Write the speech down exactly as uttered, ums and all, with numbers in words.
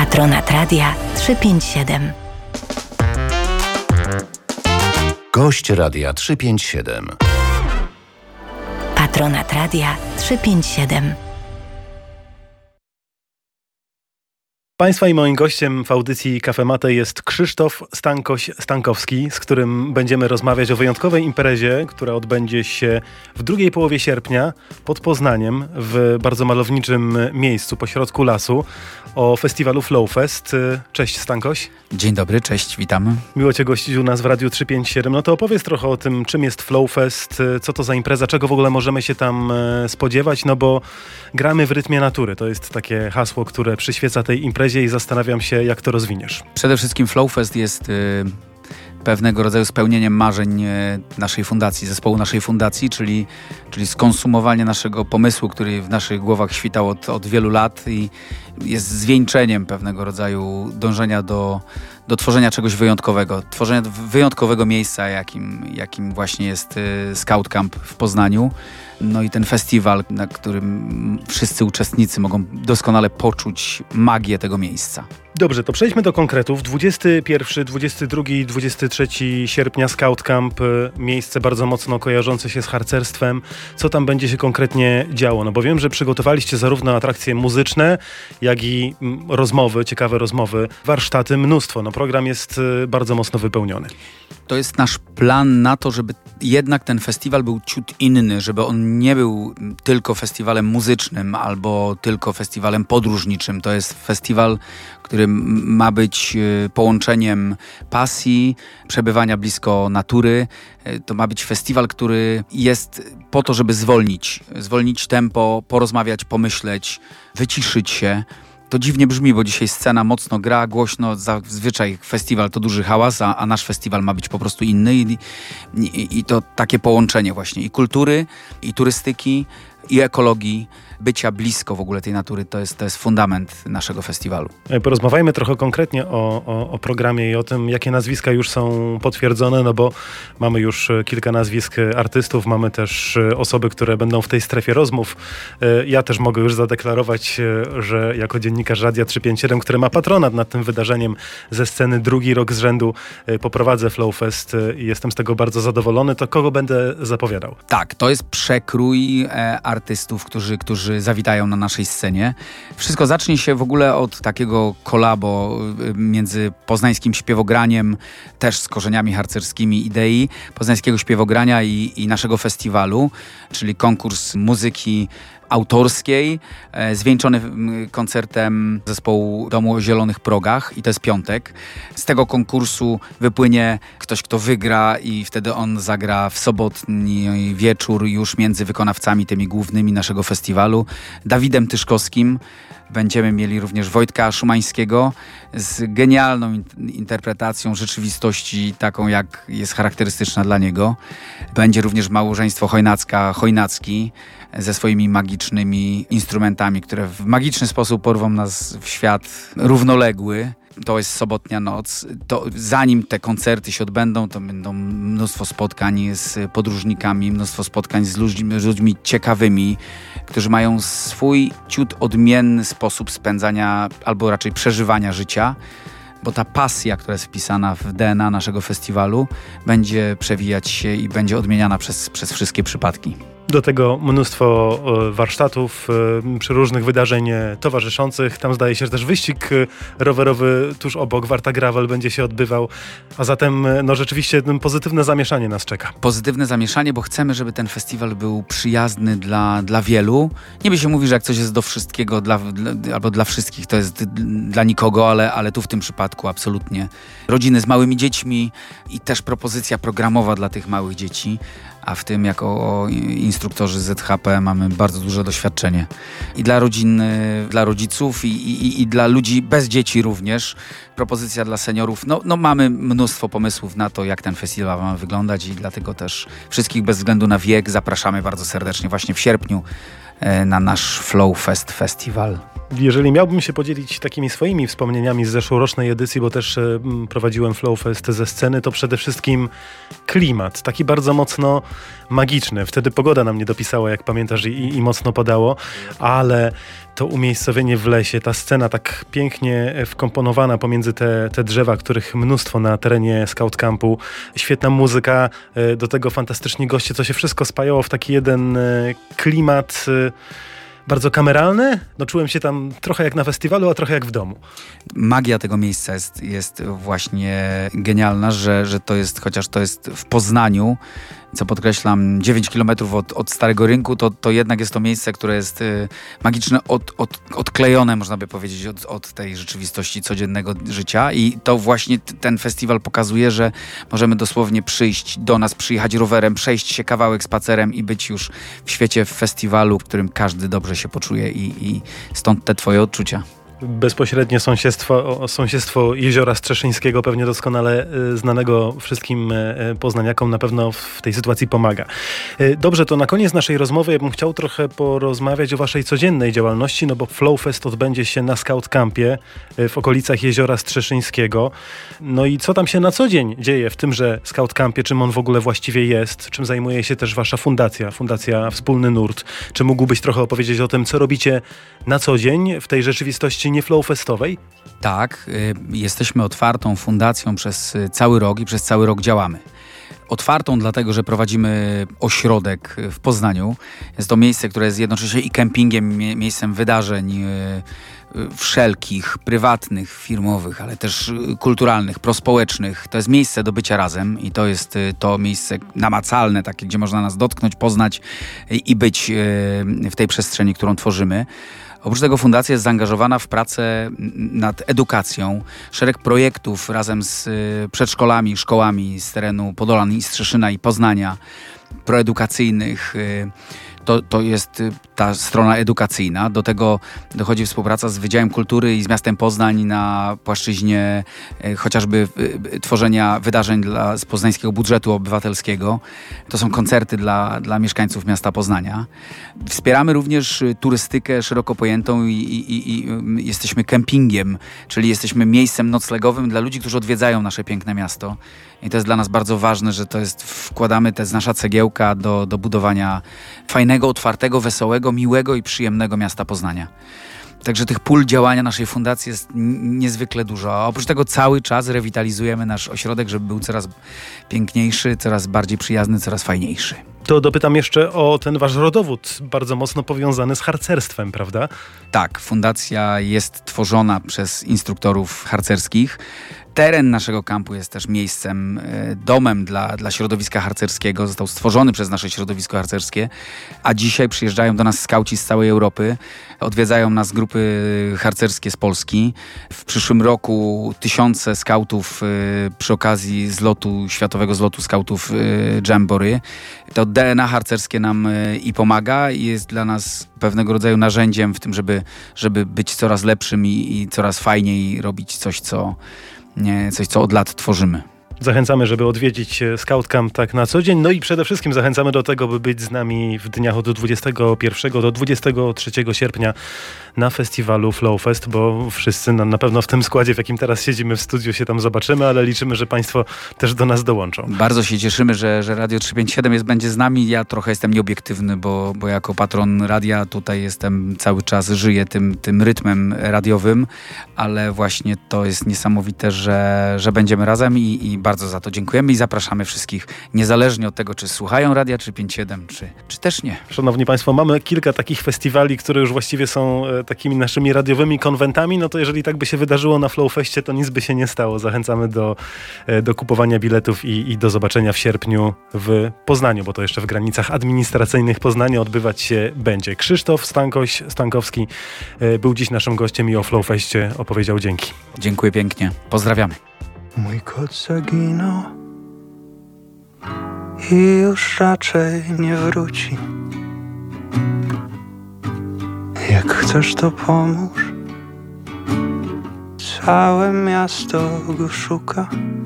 Patronat Radia trzysta pięćdziesiąt siedem. Gość Radia trzysta pięćdziesiąt siedem. Patronat Radia trzysta pięćdziesiąt siedem. Państwa i moim gościem w audycji Kafemate jest Krzysztof Stankoś-Stankowski, z którym będziemy rozmawiać o wyjątkowej imprezie, która odbędzie się w drugiej połowie sierpnia pod Poznaniem, w bardzo malowniczym miejscu pośrodku lasu, o festiwalu Flowfest. Cześć Stankoś. Dzień dobry, cześć, witam. Miło Cię gościć u nas w Radiu trzysta pięćdziesiąt siedem. No to opowiedz trochę o tym, czym jest Flowfest, co to za impreza, czego w ogóle możemy się tam spodziewać, no bo gramy w rytmie natury. To jest takie hasło, które przyświeca tej imprezie i zastanawiam się, jak to rozwiniesz. Przede wszystkim Flowfest jest y, pewnego rodzaju spełnieniem marzeń y, naszej fundacji, zespołu naszej fundacji, czyli, czyli skonsumowanie naszego pomysłu, który w naszych głowach świtał od, od wielu lat i jest zwieńczeniem pewnego rodzaju dążenia do, do tworzenia czegoś wyjątkowego, tworzenia wyjątkowego miejsca, jakim, jakim właśnie jest y, Scout Camp w Poznaniu. No i ten festiwal, na którym wszyscy uczestnicy mogą doskonale poczuć magię tego miejsca. Dobrze, to przejdźmy do konkretów. dwudziestego pierwszego, dwudziestego drugiego i dwudziestego trzeciego sierpnia Scout Camp, miejsce bardzo mocno kojarzące się z harcerstwem. Co tam będzie się konkretnie działo? No bo wiem, że przygotowaliście zarówno atrakcje muzyczne, jak i rozmowy, ciekawe rozmowy, warsztaty, mnóstwo. No program jest bardzo mocno wypełniony. To jest nasz plan na to, żeby jednak ten festiwal był ciut inny, żeby on nie był tylko festiwalem muzycznym albo tylko festiwalem podróżniczym. To jest festiwal, który ma być połączeniem pasji, przebywania blisko natury. To ma być festiwal, który jest po to, żeby zwolnić, zwolnić tempo, porozmawiać, pomyśleć, wyciszyć się. To dziwnie brzmi, bo dzisiaj scena mocno gra, głośno, zazwyczaj festiwal to duży hałas, a, a nasz festiwal ma być po prostu inny i, i, i to takie połączenie właśnie i kultury, i turystyki, i ekologii, bycia blisko w ogóle tej natury, to jest, to jest fundament naszego festiwalu. Porozmawiajmy trochę konkretnie o, o, o programie i o tym, jakie nazwiska już są potwierdzone, no bo mamy już kilka nazwisk artystów, mamy też osoby, które będą w tej strefie rozmów. Ja też mogę już zadeklarować, że jako dziennikarz Radia trzysta pięćdziesiąt siedem, który ma patronat nad tym wydarzeniem ze sceny drugi rok z rzędu, poprowadzę Flowfest i jestem z tego bardzo zadowolony. To kogo będę zapowiadał? Tak, to jest przekrój e, artystów, którzy, którzy zawitają na naszej scenie. Wszystko zacznie się w ogóle od takiego kolabo między poznańskim śpiewograniem, też z korzeniami harcerskimi idei, poznańskiego śpiewogrania i, i naszego festiwalu, czyli konkurs muzyki autorskiej, e, zwieńczony koncertem zespołu Domu o Zielonych Progach i to jest piątek. Z tego konkursu wypłynie ktoś, kto wygra i wtedy on zagra w sobotni wieczór już między wykonawcami tymi głównymi naszego festiwalu. Dawidem Tyszkowskim. Będziemy mieli również Wojtka Szumańskiego z genialną in- interpretacją rzeczywistości, taką jak jest charakterystyczna dla niego. Będzie również małżeństwo Chojnacka-Chojnacki ze swoimi magicznymi instrumentami, które w magiczny sposób porwą nas w świat równoległy. To jest sobotnia noc. To zanim te koncerty się odbędą, to będą mnóstwo spotkań z podróżnikami, mnóstwo spotkań z ludźmi, z ludźmi ciekawymi, którzy mają swój ciut odmienny sposób spędzania albo raczej przeżywania życia, bo ta pasja, która jest wpisana w D N A naszego festiwalu, będzie przewijać się i będzie odmieniana przez, przez wszystkie przypadki. Do tego mnóstwo warsztatów, przeróżnych wydarzeń towarzyszących. Tam zdaje się, że też wyścig rowerowy tuż obok, Warta Gravel, będzie się odbywał. A zatem no rzeczywiście pozytywne zamieszanie nas czeka. Pozytywne zamieszanie, bo chcemy, żeby ten festiwal był przyjazny dla, dla wielu. Niby się mówi, że jak coś jest do wszystkiego dla, dla, albo dla wszystkich, to jest dla nikogo, ale, ale tu w tym przypadku absolutnie. Rodziny z małymi dziećmi i też propozycja programowa dla tych małych dzieci. A w tym jako instruktorzy Z H P mamy bardzo duże doświadczenie. I dla rodzin, dla rodziców i, i, i dla ludzi bez dzieci również. Propozycja dla seniorów. No, no mamy mnóstwo pomysłów na to, jak ten festiwal ma wyglądać i dlatego też wszystkich bez względu na wiek zapraszamy bardzo serdecznie właśnie w sierpniu na nasz Flowfest Festiwal. Jeżeli miałbym się podzielić takimi swoimi wspomnieniami z zeszłorocznej edycji, bo też e, prowadziłem Flowfest ze sceny, to przede wszystkim klimat, taki bardzo mocno magiczny. Wtedy pogoda nam nie dopisała, jak pamiętasz, i, i mocno padało, ale to umiejscowienie w lesie, ta scena tak pięknie wkomponowana pomiędzy te, te drzewa, których mnóstwo na terenie Scout Campu, świetna muzyka, e, do tego fantastyczni goście, co się wszystko spajało w taki jeden e, klimat e, bardzo kameralny. No, czułem się tam trochę jak na festiwalu, a trochę jak w domu. Magia tego miejsca jest, jest właśnie genialna, że, że to jest, chociaż to jest w Poznaniu, co podkreślam, dziewięć kilometrów od, od Starego Rynku, to, to jednak jest to miejsce, które jest y, magiczne, od, od, odklejone, można by powiedzieć, od, od tej rzeczywistości codziennego życia. I to właśnie t- ten festiwal pokazuje, że możemy dosłownie przyjść do nas, przyjechać rowerem, przejść się kawałek spacerem i być już w świecie w festiwalu, w którym każdy dobrze się poczuje i, i stąd te twoje odczucia. Bezpośrednie sąsiedztwo, sąsiedztwo Jeziora Strzeszyńskiego, pewnie doskonale znanego wszystkim poznaniakom, na pewno w tej sytuacji pomaga. Dobrze, to na koniec naszej rozmowy ja bym chciał trochę porozmawiać o waszej codziennej działalności, no bo Flowfest odbędzie się na Scout Campie w okolicach Jeziora Strzeszyńskiego. No i co tam się na co dzień dzieje w tymże Scout Campie, czym on w ogóle właściwie jest, czym zajmuje się też wasza fundacja, Fundacja Wspólny Nurt. Czy mógłbyś trochę opowiedzieć o tym, co robicie na co dzień w tej rzeczywistości nie flowfestowej? Tak, y, jesteśmy otwartą fundacją przez cały rok i przez cały rok działamy. Otwartą dlatego, że prowadzimy ośrodek w Poznaniu. Jest to miejsce, które jest jednocześnie i kempingiem, mie- miejscem wydarzeń y, y, wszelkich, prywatnych, firmowych, ale też y, kulturalnych, prospołecznych. To jest miejsce do bycia razem i to jest y, to miejsce namacalne, takie, gdzie można nas dotknąć, poznać y, i być y, w tej przestrzeni, którą tworzymy. Oprócz tego fundacja jest zaangażowana w pracę nad edukacją. Szereg projektów razem z przedszkolami, szkołami z terenu Podolan i Strzeszyna i Poznania, proedukacyjnych. To, to jest ta strona edukacyjna. Do tego dochodzi współpraca z Wydziałem Kultury i z miastem Poznań na płaszczyźnie e, chociażby e, tworzenia wydarzeń dla, z poznańskiego budżetu obywatelskiego. To są koncerty dla, dla mieszkańców miasta Poznania. Wspieramy również turystykę szeroko pojętą i, i, i jesteśmy kempingiem, czyli jesteśmy miejscem noclegowym dla ludzi, którzy odwiedzają nasze piękne miasto. I to jest dla nas bardzo ważne, że to jest, wkładamy, to jest nasza cegiełka do, do budowania fajnego, otwartego, wesołego, miłego i przyjemnego miasta Poznania. Także tych pól działania naszej fundacji jest niezwykle dużo. A oprócz tego cały czas rewitalizujemy nasz ośrodek, żeby był coraz piękniejszy, coraz bardziej przyjazny, coraz fajniejszy. To dopytam jeszcze o ten wasz rodowód, bardzo mocno powiązany z harcerstwem, prawda? Tak, fundacja jest tworzona przez instruktorów harcerskich. Teren naszego kampu jest też miejscem, domem dla, dla środowiska harcerskiego. Został stworzony przez nasze środowisko harcerskie, a dzisiaj przyjeżdżają do nas skauci z całej Europy. Odwiedzają nas grupy harcerskie z Polski. W przyszłym roku tysiące skautów przy okazji zlotu, światowego zlotu skautów Jamboree. To D N A harcerskie nam i pomaga i jest dla nas pewnego rodzaju narzędziem w tym, żeby, żeby być coraz lepszym i, i coraz fajniej robić coś, co Nie, coś, co od lat tworzymy. Zachęcamy, żeby odwiedzić Scout Camp tak na co dzień. No i przede wszystkim zachęcamy do tego, by być z nami w dniach od dwudziestego pierwszego do dwudziestego trzeciego sierpnia na festiwalu Flowfest, bo wszyscy na, na pewno w tym składzie, w jakim teraz siedzimy w studiu, się tam zobaczymy, ale liczymy, że Państwo też do nas dołączą. Bardzo się cieszymy, że, że Radio trzysta pięćdziesiąt siedem jest, będzie z nami. Ja trochę jestem nieobiektywny, bo, bo jako patron radia tutaj jestem cały czas, żyję tym, tym rytmem radiowym, ale właśnie to jest niesamowite, że, że będziemy razem i, i bardzo za to dziękujemy i zapraszamy wszystkich, niezależnie od tego, czy słuchają Radia trzysta pięćdziesiąt siedem, czy, czy też nie. Szanowni Państwo, mamy kilka takich festiwali, które już właściwie są e, takimi naszymi radiowymi konwentami. No to jeżeli tak by się wydarzyło na Flowfeście, to nic by się nie stało. Zachęcamy do, e, do kupowania biletów i, i do zobaczenia w sierpniu w Poznaniu, bo to jeszcze w granicach administracyjnych Poznania odbywać się będzie. Krzysztof Stankoś, Stankowski e, był dziś naszym gościem i o Flowfeście opowiedział. Dzięki. Dziękuję pięknie. Pozdrawiamy. Mój kot zaginął i już raczej nie wróci. Jak chcesz, to pomóż. Całe miasto go szuka.